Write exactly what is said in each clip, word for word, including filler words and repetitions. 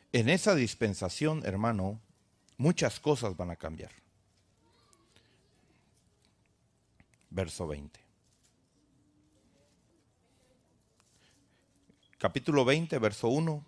En esa dispensación, hermano, muchas cosas van a cambiar. Verso veinte. Capítulo veinte, verso uno.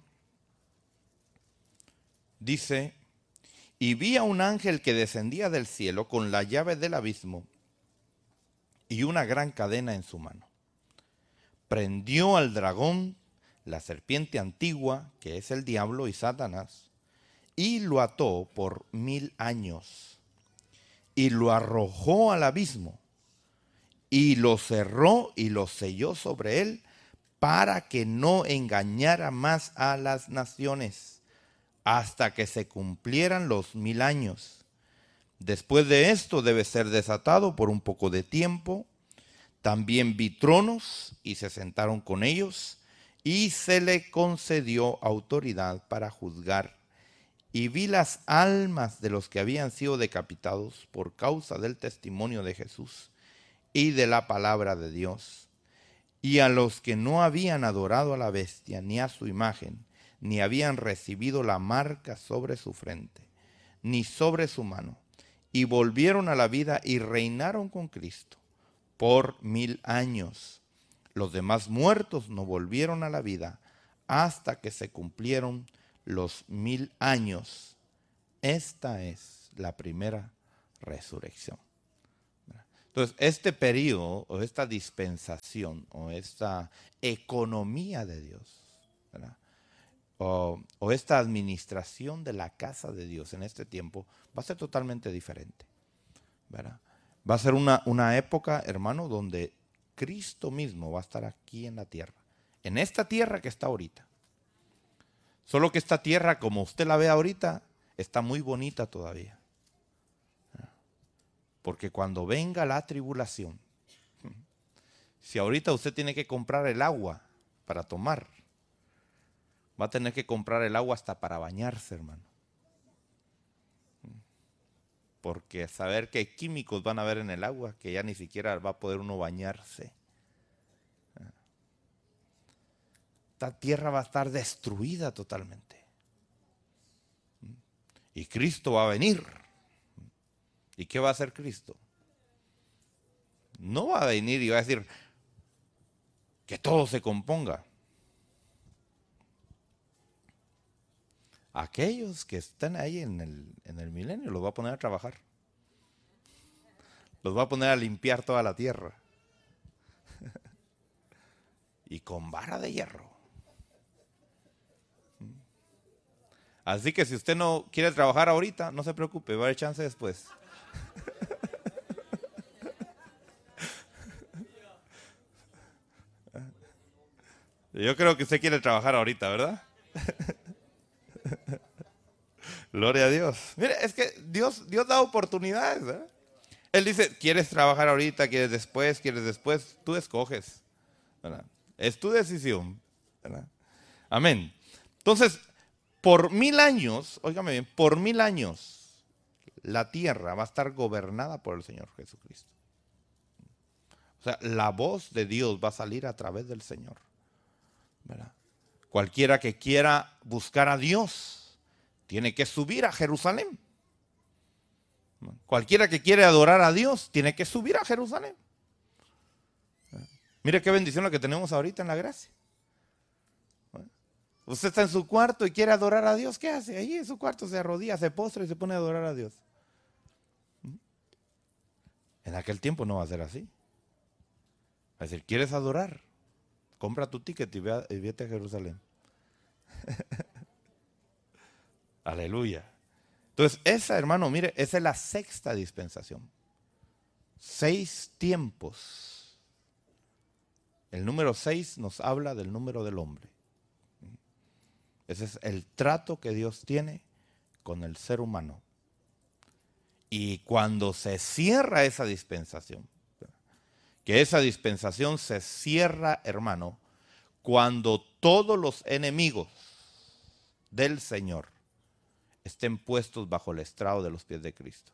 Dice: y vi a un ángel que descendía del cielo con la llave del abismo y una gran cadena en su mano. Prendió al dragón, la serpiente antigua, que es el diablo y Satanás, y lo ató por mil años, y lo arrojó al abismo, y lo cerró y lo selló sobre él, para que no engañara más a las naciones, hasta que se cumplieran los mil años. Después de esto debe ser desatado por un poco de tiempo. También vi tronos y se sentaron con ellos, y se le concedió autoridad para juzgar. Y vi las almas de los que habían sido decapitados por causa del testimonio de Jesús y de la palabra de Dios, y a los que no habían adorado a la bestia ni a su imagen, ni habían recibido la marca sobre su frente, ni sobre su mano, y volvieron a la vida y reinaron con Cristo por mil años. Los demás muertos no volvieron a la vida hasta que se cumplieron los mil años. Esta es la primera resurrección. Entonces, este periodo o esta dispensación o esta economía de Dios, ¿verdad? O, o esta administración de la casa de Dios en este tiempo va a ser totalmente diferente, ¿verdad? Va a ser una, una época, hermano, donde Cristo mismo va a estar aquí en la tierra, en esta tierra que está ahorita. Solo que esta tierra, como usted la ve ahorita, está muy bonita todavía. Porque cuando venga la tribulación, si ahorita usted tiene que comprar el agua para tomar, va a tener que comprar el agua hasta para bañarse, hermano. Porque saber qué químicos van a haber en el agua, que ya ni siquiera va a poder uno bañarse. Esta tierra va a estar destruida totalmente. Y Cristo va a venir. ¿Y qué va a hacer Cristo? No va a venir y va a decir que todo se componga. Aquellos que están ahí en el, en el milenio los va a poner a trabajar. Los va a poner a limpiar toda la tierra. Y con vara de hierro. Así que si usted no quiere trabajar ahorita, no se preocupe, va a haber chance después. Yo creo que usted quiere trabajar ahorita, ¿verdad? Gloria a Dios. Mire, es que Dios, Dios da oportunidades, ¿verdad? Él dice, ¿quieres trabajar ahorita? ¿Quieres después? ¿Quieres después? Tú escoges, ¿verdad? Es tu decisión, ¿verdad? Amén. Entonces, por mil años, óigame bien, por mil años, la tierra va a estar gobernada por el Señor Jesucristo. O sea, la voz de Dios va a salir a través del Señor, ¿verdad? Cualquiera que quiera buscar a Dios tiene que subir a Jerusalén. Cualquiera que quiere adorar a Dios tiene que subir a Jerusalén. Mire qué bendición la que tenemos ahorita en la gracia. Usted está en su cuarto y quiere adorar a Dios, ¿qué hace? Ahí en su cuarto se arrodilla, se postra y se pone a adorar a Dios. En aquel tiempo no va a ser así. Va a decir, ¿quieres adorar? Compra tu ticket y, ve, y vete a Jerusalén. Aleluya. Entonces, esa, hermano, mire, esa es la sexta dispensación. Seis tiempos. El número seis nos habla del número del hombre. Ese es el trato que Dios tiene con el ser humano. Y cuando se cierra esa dispensación, que esa dispensación se cierra, hermano, cuando todos los enemigos del Señor estén puestos bajo el estrado de los pies de Cristo.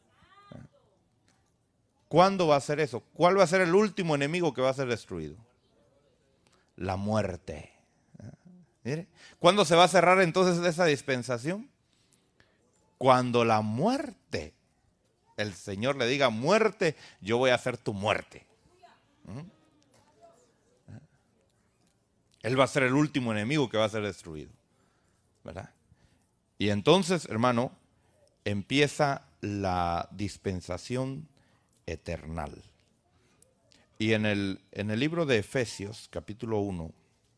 ¿Cuándo va a ser eso? ¿Cuál va a ser el último enemigo que va a ser destruido? La muerte. Mire, ¿cuándo se va a cerrar entonces esa dispensación? Cuando la muerte, el Señor le diga, muerte, yo voy a hacer tu muerte. ¿Mm? Él va a ser el último enemigo que va a ser destruido, ¿verdad? Y entonces, hermano, empieza la dispensación eternal. Y en el, en el libro de Efesios, capítulo uno,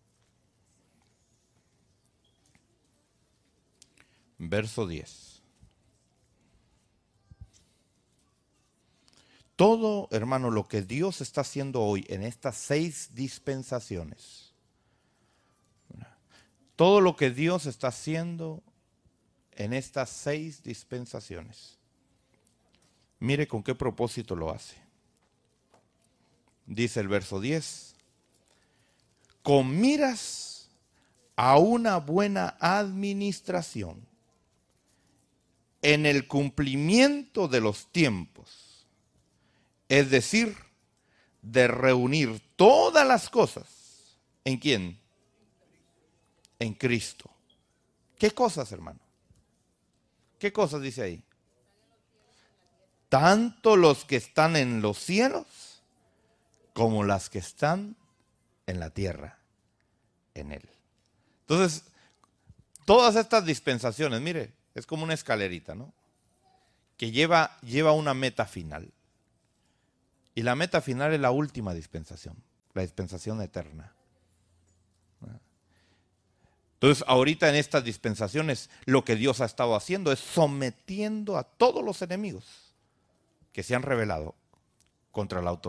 verso diez. Todo, hermano, lo que Dios está haciendo hoy en estas seis dispensaciones, todo lo que Dios está haciendo en estas seis dispensaciones, mire con qué propósito lo hace. Dice el verso diez, con miras a una buena administración en el cumplimiento de los tiempos, es decir, de reunir todas las cosas. ¿En quién? En Cristo. ¿Qué cosas, hermano? ¿Qué cosas dice ahí? Tanto los que están en los cielos como las que están en la tierra, en Él. Entonces, todas estas dispensaciones, mire, es como una escalerita, ¿no? Que lleva, lleva una meta final. Y la meta final es la última dispensación, la dispensación eterna. Entonces, ahorita en estas dispensaciones, lo que Dios ha estado haciendo es sometiendo a todos los enemigos que se han rebelado contra la autoridad.